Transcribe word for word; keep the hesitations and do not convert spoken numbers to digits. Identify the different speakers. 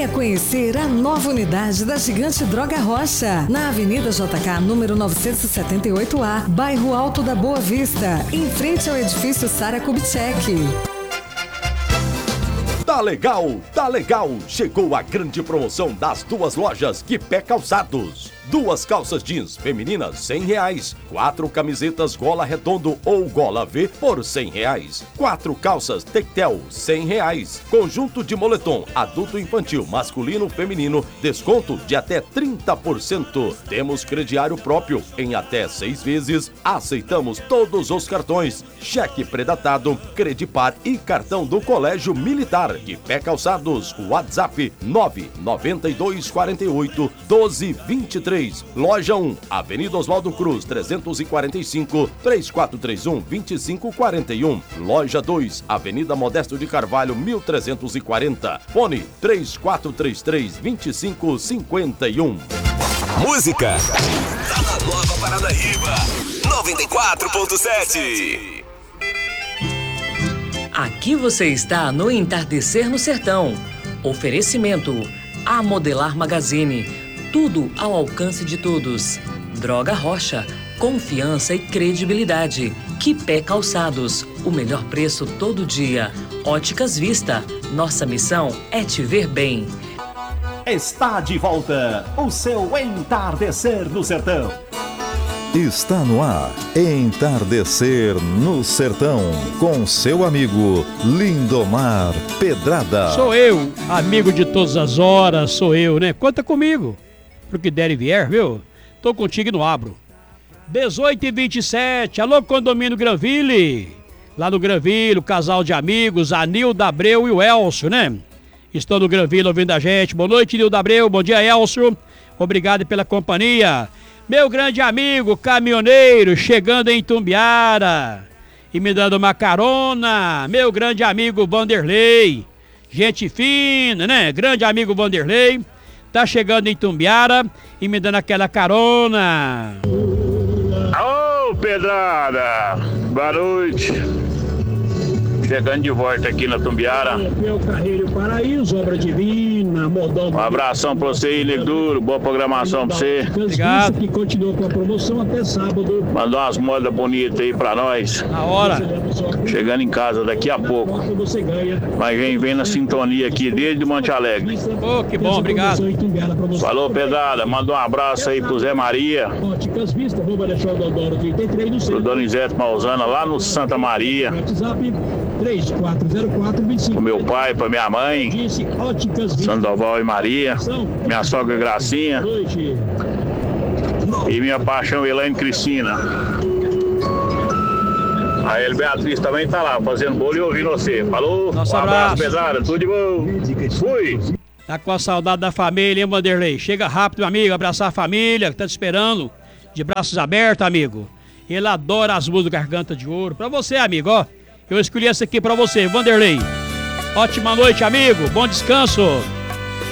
Speaker 1: Venha conhecer a nova unidade da Gigante Droga Rocha, na Avenida J K, número novecentos e setenta e oito A, bairro Alto da Boa Vista, em frente ao edifício Sara Kubitschek.
Speaker 2: Tá legal, tá legal! Chegou a grande promoção das duas lojas Quipé Calçados. Duas calças jeans femininas, cem reais. Quatro camisetas gola redondo ou gola V por cem reais. Quatro calças tectel, cem reais. Conjunto de moletom adulto infantil, masculino, feminino, desconto de até trinta por cento. Temos crediário próprio em até seis vezes. Aceitamos todos os cartões, cheque predatado, Credipar e cartão do Colégio Militar. Quipé Calçados, WhatsApp nove nove dois quatro oito doze vinte e três. Loja um, Avenida Oswaldo Cruz, trezentos e quarenta e cinco, três quatro três um, dois cinco quatro um. Loja dois, Avenida Modesto de Carvalho, mil trezentos e quarenta. Fone três quatro três três, dois cinco cinco um.
Speaker 3: Música tá na nova Parada Riba noventa e quatro ponto sete.
Speaker 4: Aqui você está no Entardecer no Sertão. Oferecimento A Modelar Magazine. Tudo ao alcance de todos. Droga Rocha, confiança e credibilidade. Quipé Calçados, o melhor preço todo dia. Óticas Vista, nossa missão é te ver bem.
Speaker 5: Está de volta o seu Entardecer no Sertão.
Speaker 6: Está no ar, Entardecer no Sertão, com seu amigo Lindomar Pedrada.
Speaker 7: Sou eu, amigo de todas as horas, sou eu, né? Conta comigo. Pro que der e vier, viu? Tô contigo e não abro. dezoito e vinte e sete, alô condomínio Granville. Lá no Granville, o casal de amigos, a Nilda Abreu e o Elcio, né? Estão no Granville ouvindo a gente. Boa noite, Nilda Abreu. Bom dia, Elcio. Obrigado pela companhia. Meu grande amigo, caminhoneiro, chegando em Itumbiara e me dando uma carona. Meu grande amigo Vanderlei. Gente fina, né? Grande amigo Vanderlei. Tá chegando em Itumbiara e me dando aquela carona.
Speaker 8: Ô, Pedrada! Boa noite. Chegando de volta aqui na Itumbiara.
Speaker 7: Meu Carreiro Paraíso, obra divina, modão.
Speaker 8: Um abração pra você aí, Nego Duro. Boa programação pra você.
Speaker 7: Obrigado. Que continua com a promoção até sábado.
Speaker 8: Mandar umas modas bonitas aí pra nós.
Speaker 7: Na hora.
Speaker 8: Chegando em casa daqui a pouco. Mas vem, vem na sintonia aqui desde Monte Alegre.
Speaker 7: Oh, que bom, obrigado.
Speaker 8: Falou, Pedrada. Manda um abraço aí pro Zé Maria. Pro Donizete Mausana lá no Santa Maria.
Speaker 7: três quatro zero quatro, dois cinco.
Speaker 8: Pro meu pai, pra minha mãe, Sandoval e Maria, minha sogra Gracinha e minha paixão Elaine Cristina. A Ele Beatriz também tá lá fazendo bolo e ouvindo você. Falou?
Speaker 7: Nosso
Speaker 8: um abraço,
Speaker 7: abraço.
Speaker 8: Pedrada, tudo de bom. Fui!
Speaker 7: Tá com a saudade da família, hein, Vanderlei? Chega rápido, meu amigo, abraçar a família que tá te esperando, de braços abertos, amigo. Ele adora as músicas Garganta de Ouro. Pra você, amigo, ó. Eu escolhi essa aqui pra você, Vanderlei. Ótima noite, amigo. Bom descanso.